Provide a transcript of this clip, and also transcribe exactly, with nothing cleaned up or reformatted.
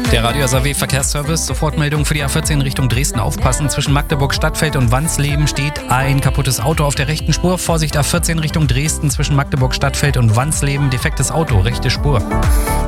Der Radio S A W Verkehrsservice, Sofortmeldung für die A vierzehn Richtung Dresden. Aufpassen, zwischen Magdeburg Stadtfeld und Wansleben steht ein kaputtes Auto auf der rechten Spur. Vorsicht, A vierzehn Richtung Dresden, zwischen Magdeburg Stadtfeld und Wansleben, defektes Auto, rechte Spur.